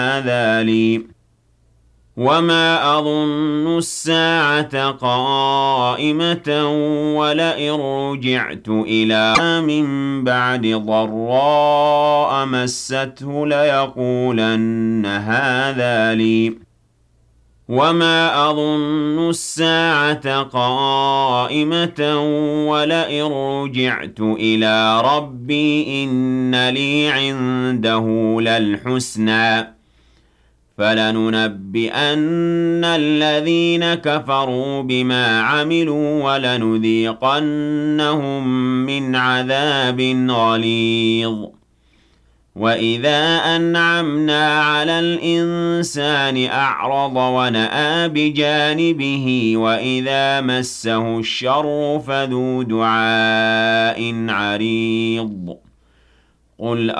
هذا لي وما أظن الساعة قائمة ولئن رجعت إلى من بعد ضراء مسته ليقولن هذا لي وما أظن الساعة قائمة ولئن رجعت إلى ربي إن لي عنده للحسنى فلننبئن الذين كفروا بما عملوا ولنذيقنهم من عذاب غليظ وإذا أنعمنا على الإنسان أعرض ونأى بجانبه وإذا مسه الشر فذو دعاء عريض قل